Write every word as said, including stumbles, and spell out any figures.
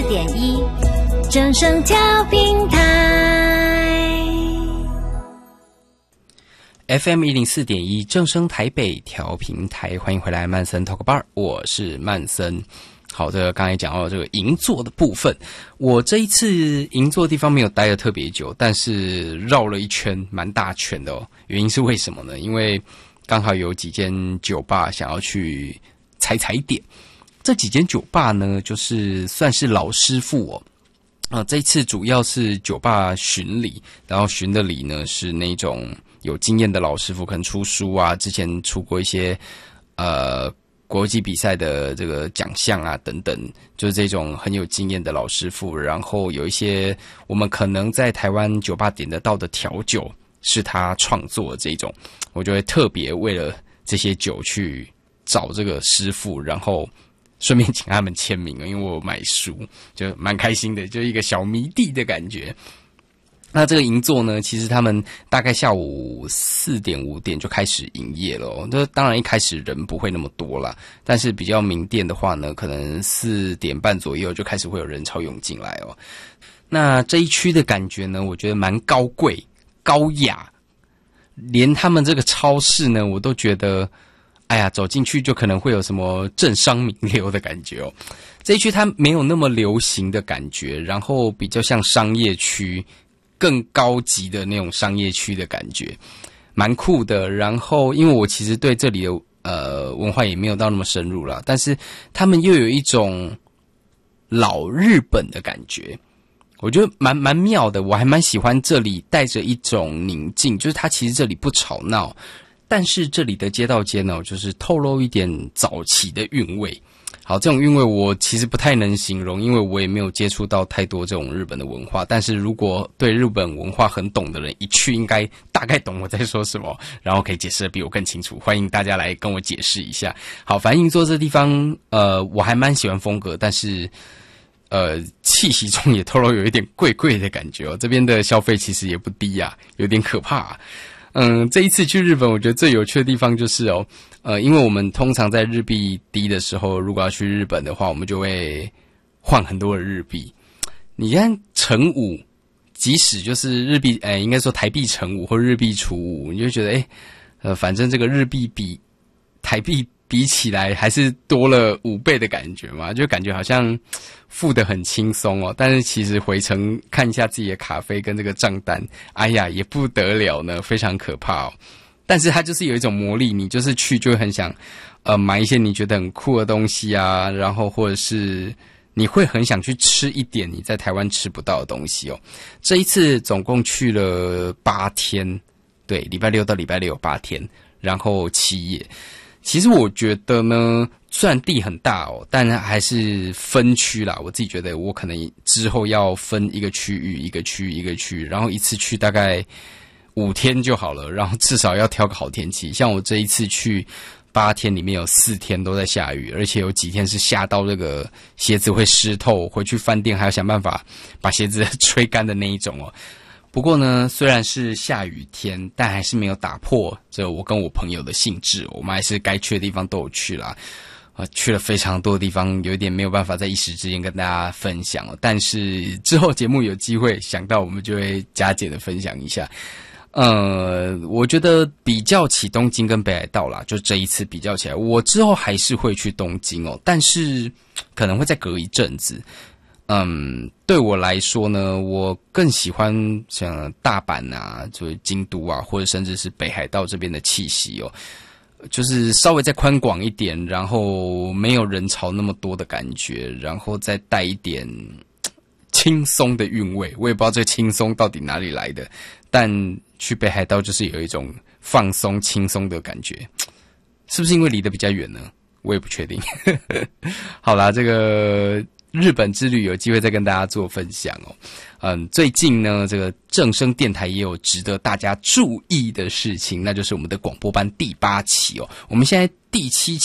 点一，正声调频台 F M 一零四点一正声台北调频台，欢迎回来曼森 Talk Bar， 我是曼森。好的，刚才讲到这个银座的部分，我这一次银座的地方没有待得特别久，但是绕了一圈，蛮大圈的哦。原因是为什么呢？因为刚好有几间酒吧想要去踩踩点。这几间酒吧呢，就是算是老师傅哦。啊，这一次主要是酒吧巡礼，然后巡的礼呢是那种有经验的老师傅，可能出书啊，之前出过一些呃国际比赛的这个奖项啊等等，就是这种很有经验的老师傅。然后有一些我们可能在台湾酒吧点得到的调酒是他创作的这种，我就会特别为了这些酒去找这个师傅，然后顺便请他们签名，因为我有买书，就蛮开心的，就一个小迷弟的感觉。那这个银座呢，其实他们大概下午四点五点就开始营业了哦。这当然一开始人不会那么多啦，但是比较名店的话呢，可能四点半左右就开始会有人潮涌进来哦。那这一区的感觉呢，我觉得蛮高贵、高雅，连他们这个超市呢，我都觉得，哎呀，走进去就可能会有什么政商名流的感觉哦。这一区它没有那么流行的感觉，然后比较像商业区。更高级的那种商业区的感觉，蛮酷的。然后，因为我其实对这里的呃文化也没有到那么深入啦，但是他们又有一种老日本的感觉，我觉得蛮蛮妙的。我还蛮喜欢这里带着一种宁静，就是它其实这里不吵闹，但是这里的街道间呢，就是透露一点早期的韵味。好，这种韵味我其实不太能形容，因为我也没有接触到太多这种日本的文化。但是如果对日本文化很懂的人，一去应该大概懂我在说什么，然后可以解释的比我更清楚。欢迎大家来跟我解释一下。好，反正银座这地方，呃，我还蛮喜欢风格，但是呃，气息中也透露有一点贵贵的感觉哦。这边的消费其实也不低啊，有点可怕啊。嗯，这一次去日本，我觉得最有趣的地方就是哦，呃，因为我们通常在日币低的时候，如果要去日本的话，我们就会换很多的日币。你看乘五，即使就是日币，哎，应该说台币乘五或日币除五，你就觉得，哎，呃，反正这个日币比台币比起来还是多了五倍的感觉嘛，就感觉好像付得很轻松哦。但是其实回程看一下自己的卡费跟这个账单，哎呀，也不得了呢，非常可怕哦。但是它就是有一种魔力，你就是去就会很想，呃，买一些你觉得很酷的东西啊，然后或者是你会很想去吃一点你在台湾吃不到的东西哦。这一次总共去了八天，对，礼拜六到礼拜六八天，然后七夜。其实我觉得呢，虽然地很大哦，但还是分区啦。我自己觉得我可能之后要分一个区域一个区域一个区域，然后一次去大概五天就好了，然后至少要挑个好天气。像我这一次去八天里面有四天都在下雨，而且有几天是下到这个鞋子会湿透，回去饭店还要想办法把鞋子吹干的那一种哦。不过呢，虽然是下雨天，但还是没有打破这我跟我朋友的兴致，我们还是该去的地方都有去啦。呃，去了非常多的地方，有一点没有办法在一时之间跟大家分享哦。但是之后节目有机会想到，我们就会加减的分享一下。呃，我觉得比较起东京跟北海道啦，就这一次比较起来，我之后还是会去东京哦，但是可能会再隔一阵子。嗯，对我来说呢，我更喜欢像大阪啊，就是京都啊，或者甚至是北海道这边的气息哦，就是稍微再宽广一点，然后没有人潮那么多的感觉，然后再带一点轻松的韵味。我也不知道这轻松到底哪里来的，但去北海道就是有一种放松轻松的感觉，是不是因为离得比较远呢？我也不确定。好啦，这个日本之旅有机会再跟大家做分享哦。嗯，最近呢，这个正声电台也有值得大家注意的事情，那就是我们的广播班第八期哦。我们现在第七期